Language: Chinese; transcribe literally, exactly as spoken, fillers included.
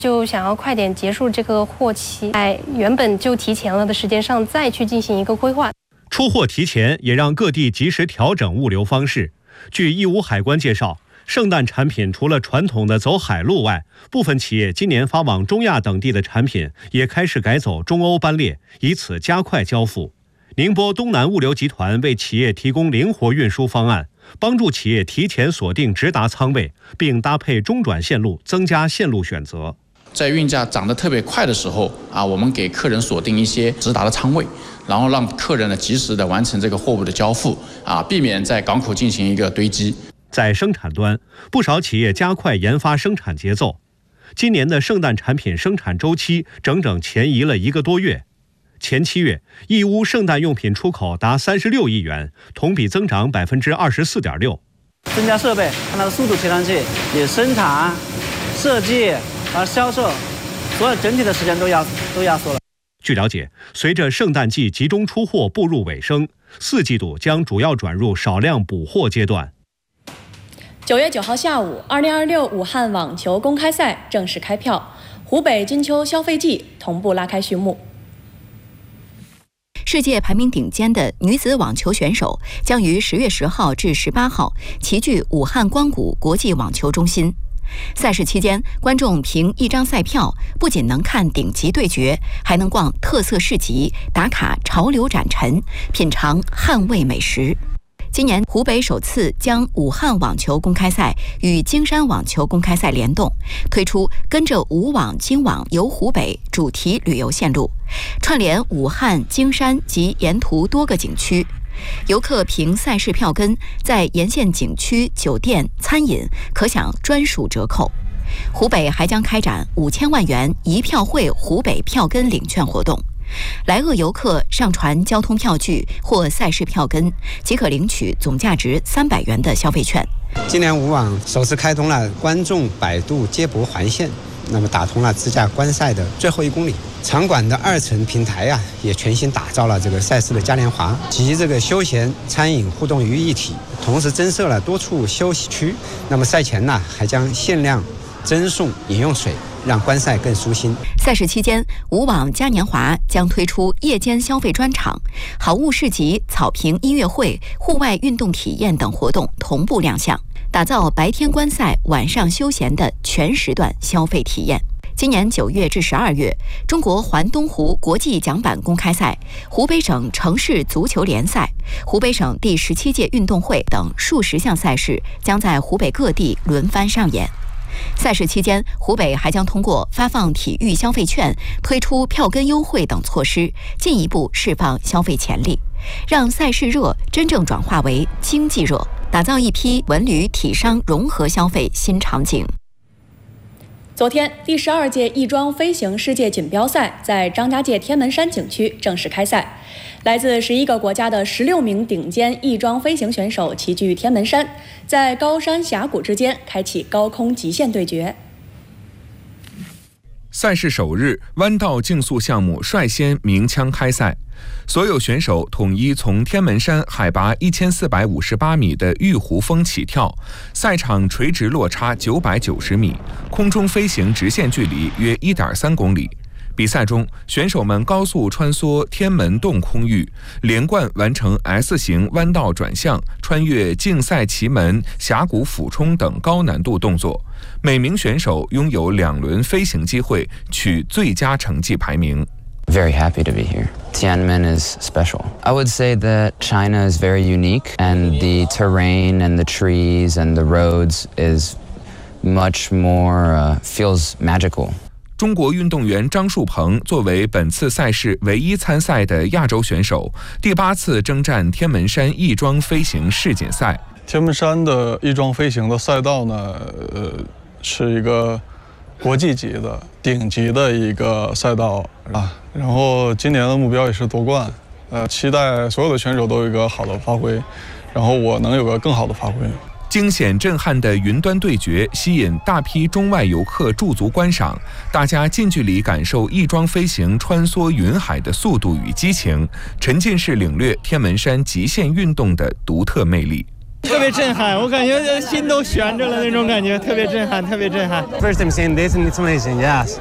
就想要快点结束这个货期，在原本就提前了的时间上再去进行一个规划。 出货提前也让各地及时调整物流方式。据义乌海关介绍，圣诞产品除了传统的走海路外，部分企业今年发往中亚等地的产品也开始改走中欧班列，以此加快交付。宁波东南物流集团为企业提供灵活运输方案，帮助企业提前锁定直达仓位，并搭配中转线路，增加线路选择。 在运价涨得特别快的时候啊，我们给客人锁定一些直达的仓位，然后让客人呢及时的完成这个货物的交付啊，避免在港口进行一个堆积。 在生产端，不少企业加快研发生产节奏。今年的圣诞产品生产周期整整前移了一个多月。前七月，义乌圣诞用品出口达三十六亿元，同比增长百分之二十四点六。 增加设备，让它的速度提上去，也生产、设计和销售，所有整体的时间都压都压缩了。 据了解，随着圣诞季集中出货步入尾声，四季度将主要转入少量补货阶段。 九月九号下午，二零二六武汉网球公开赛正式开票，湖北金秋消费季同步拉开序幕。 世界排名顶尖的女子网球选手将于十月十号至十八号齐聚武汉光谷国际网球中心。赛事期间，观众凭一张赛票，不仅能看顶级对决，还能逛特色市集、打卡潮流展陈、品尝汉味美食。今年湖北首次将武汉网球公开赛与京山网球公开赛联动，推出跟着武网、京网游湖北主题旅游线路，串联武汉、京山及沿途多个景区。游客凭赛事票根在沿线景区、酒店、餐饮可享专属折扣。湖北还将开展五千万元一票汇湖北票根领券活动。来鄂游客上传交通票据或赛事票根，即可领取总价值三百元的消费券。 今年武网首次开通了观众百度接驳环线，那么打通了自驾观赛的最后一公里。场馆的二层平台啊，也全新打造了这个赛事的嘉年华及这个休闲餐饮互动于一体，同时增设了多处休息区。那么赛前呢，还将限量赠送饮用水，让观赛更舒心。 赛事期间，武网嘉年华将推出夜间消费专场、好物市集、草坪音乐会、户外运动体验等活动同步亮相，打造白天观赛、晚上休闲的全时段消费体验。今年九月至十二月，中国环东湖国际桨板公开赛、湖北省城市足球联赛、湖北省第十七届运动会等数十项赛事将在湖北各地轮番上演。赛事期间，湖北还将通过发放体育消费券、推出票根优惠等措施，进一步释放消费潜力，让赛事热真正转化为经济热，打造一批文旅体商融合消费新场景。 昨天，第十二届翼装飞行世界锦标赛在张家界天门山景区正式开赛。来自十一个国家的十六名顶尖翼装飞行选手齐聚天门山，在高山峡谷之间开启高空极限对决。 赛事首日，弯道竞速项目率先鸣枪开赛，所有选手统一从天门山海拔一千四百五十八米的玉湖峰起跳，赛场垂直落差九百九十米，空中飞行直线距离约一点三公里。比赛中，选手们高速穿梭天门洞空域，连贯完成 S 型弯道转向、穿越竞赛旗门、峡谷俯冲等高难度动作。每名选手拥有两轮飞行机会，取最佳成绩排名。 Very happy to be here. Tiananmen is special. I would say that China is very unique, and the terrain and the trees and the roads is much more, uh, feels magical. 中国运动员张树鹏作为本次赛事唯一参赛的亚洲选手，第八次征战天门山翼装飞行世锦赛。 天门山的翼装飞行的赛道呢，呃，是一个国际级的顶级的一个赛道啊。然后今年的目标也是夺冠，呃，期待所有的选手都有一个好的发挥，然后我能有个更好的发挥。 惊险震撼的云端对决吸引大批中外游客驻足观赏，大家近距离感受翼装飞行穿梭云海的速度与激情，沉浸式领略天门山极限运动的独特魅力。 特别震撼，我感觉心都悬着了那种感觉，特别震撼，特别震撼。First time seeing this and it's amazing, yes.